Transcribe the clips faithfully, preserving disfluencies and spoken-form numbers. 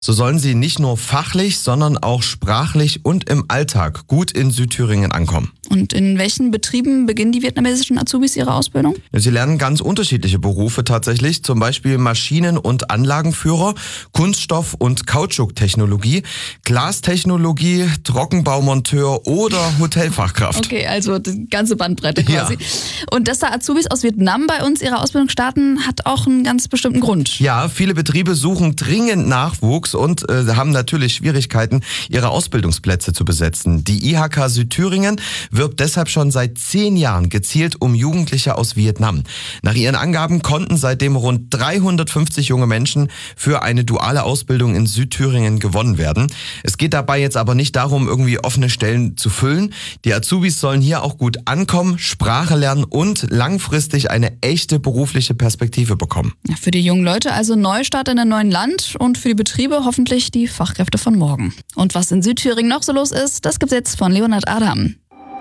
So sollen sie nicht nur fachlich, sondern auch sprachlich und im Alltag gut in Südthüringen ankommen. Und in welchen Betrieben beginnen die vietnamesischen Azubis ihre Ausbildung? Sie lernen ganz unterschiedliche Berufe tatsächlich, zum Beispiel Maschinen- und Anlagenführer, Kunststoff- und Kautschuktechnologie, Glastechnologie, Trockenbaumonteur oder Hotelfachkraft. Okay, also die ganze Bandbreite quasi. Ja. Und dass da Azubis aus Vietnam bei uns ihre Ausbildung starten, hat auch einen ganz bestimmten Grund. Ja, viele Betriebe suchen dringend Nachwuchs und äh, haben natürlich Schwierigkeiten, ihre Ausbildungsplätze zu besetzen. Die I H K Südthüringen wirbt deshalb schon seit zehn Jahren gezielt um Jugendliche aus Vietnam. Nach ihren Angaben konnten seitdem rund dreihundertfünfzig junge Menschen für eine duale Ausbildung in Südthüringen gewonnen werden. Es geht dabei jetzt aber nicht darum, irgendwie offene Stellen zu füllen. Die Azubis sollen hier auch gut ankommen, Sprache lernen und langfristig eine echte berufliche Perspektive bekommen. Ja, für die jungen Leute also Neustart in einem neuen Land und für die Betriebe hoffentlich die Fachkräfte von morgen. Und was in Südthüringen noch so los ist, das gibt's jetzt von Leonhard Adam.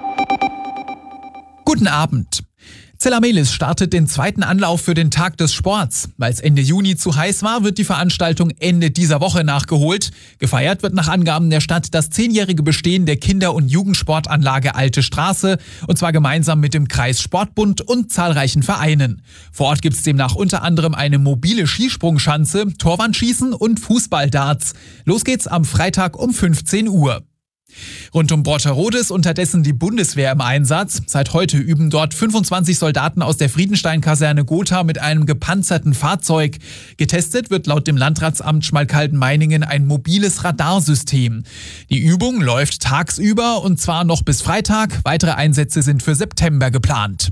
Guten Abend. Zellamelis startet den zweiten Anlauf für den Tag des Sports. Weil es Ende Juni zu heiß war, wird die Veranstaltung Ende dieser Woche nachgeholt. Gefeiert wird nach Angaben der Stadt das zehnjährige Bestehen der Kinder- und Jugendsportanlage Alte Straße, und zwar gemeinsam mit dem Kreissportbund und zahlreichen Vereinen. Vor Ort gibt es demnach unter anderem eine mobile Skisprungschanze, Torwandschießen und Fußballdarts. Los geht's am Freitag um fünfzehn Uhr. Rund um Brotterode ist unterdessen die Bundeswehr im Einsatz. Seit heute üben dort fünfundzwanzig Soldaten aus der Friedenstein-Kaserne Gotha mit einem gepanzerten Fahrzeug. Getestet wird laut dem Landratsamt Schmalkalden-Meiningen ein mobiles Radarsystem. Die Übung läuft tagsüber und zwar noch bis Freitag. Weitere Einsätze sind für September geplant.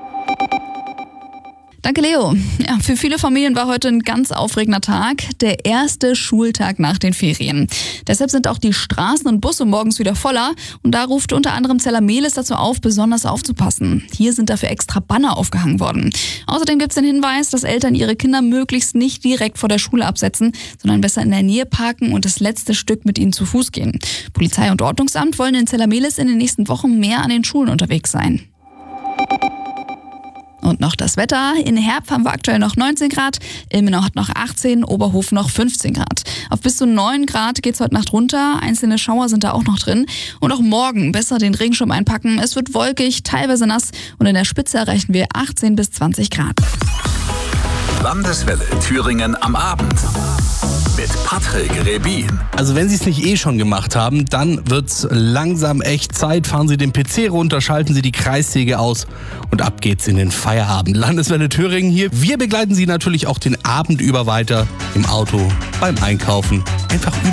Danke, Leo. Ja, für viele Familien war heute ein ganz aufregender Tag, der erste Schultag nach den Ferien. Deshalb sind auch die Straßen und Busse morgens wieder voller und da ruft unter anderem Zellamelis dazu auf, besonders aufzupassen. Hier sind dafür extra Banner aufgehangen worden. Außerdem gibt es den Hinweis, dass Eltern ihre Kinder möglichst nicht direkt vor der Schule absetzen, sondern besser in der Nähe parken und das letzte Stück mit ihnen zu Fuß gehen. Polizei und Ordnungsamt wollen in Zellamelis in den nächsten Wochen mehr an den Schulen unterwegs sein. Und noch das Wetter. In Herb haben wir aktuell noch neunzehn Grad, Ilmenau hat noch achtzehn, Oberhof noch fünfzehn Grad. Auf bis zu neun Grad geht's heute Nacht runter, einzelne Schauer sind da auch noch drin. Und auch morgen besser den Regenschirm einpacken. Es wird wolkig, teilweise nass und in der Spitze erreichen wir achtzehn bis zwanzig Grad. Landeswelle Thüringen am Abend mit Patrick Rebin. Also wenn Sie es nicht eh schon gemacht haben, dann wird's langsam echt Zeit. Fahren Sie den P C runter, schalten Sie die Kreissäge aus und ab geht's in den Feierabend. Landeswelle Thüringen hier. Wir begleiten Sie natürlich auch den Abend über weiter im Auto, beim Einkaufen. Einfach über